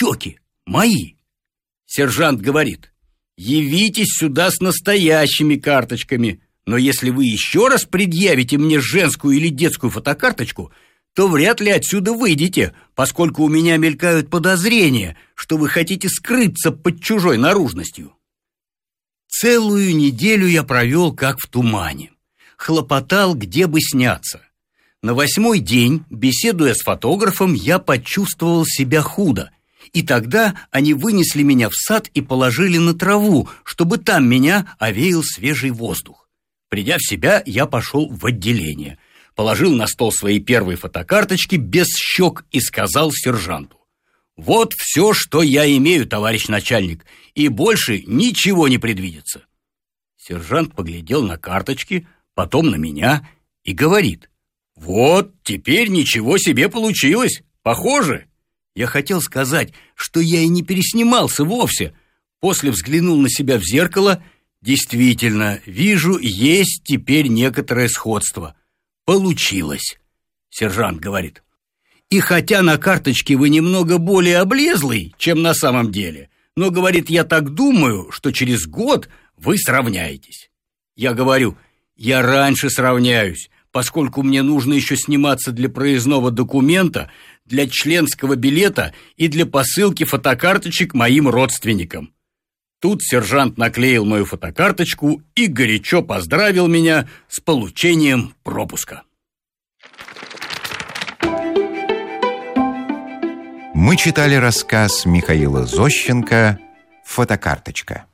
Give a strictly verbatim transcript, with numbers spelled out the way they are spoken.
чеки, мои. Сержант говорит: явитесь сюда с настоящими карточками, но если вы еще раз предъявите мне женскую или детскую фотокарточку, то вряд ли отсюда выйдете, поскольку у меня мелькают подозрения, что вы хотите скрыться под чужой наружностью. Целую неделю я провел как в тумане. Хлопотал, где бы сняться. На восьмой день, беседуя с фотографом, я почувствовал себя худо. И тогда они вынесли меня в сад и положили на траву, чтобы там меня овеял свежий воздух. Придя в себя, я пошел в отделение. Положил на стол свои первые фотокарточки без щек и сказал сержанту: «Вот все, что я имею, товарищ начальник, и больше ничего не предвидится». Сержант поглядел на карточки, потом на меня и говорит: «Вот, теперь ничего себе получилось, похоже». Я хотел сказать, что я и не переснимался вовсе. После взглянул на себя в зеркало. Действительно, вижу, есть теперь некоторое сходство. Получилось. Сержант говорит: «И хотя на карточке вы немного более облезлый, чем на самом деле, но, говорит, я так думаю, что через год вы сравняетесь». Я говорю: «Я раньше сравняюсь, поскольку мне нужно еще сниматься для проездного документа, для членского билета и для посылки фотокарточек моим родственникам». Тут сержант наклеил мою фотокарточку и горячо поздравил меня с получением пропуска. Мы читали рассказ Михаила Зощенко «Фотокарточка».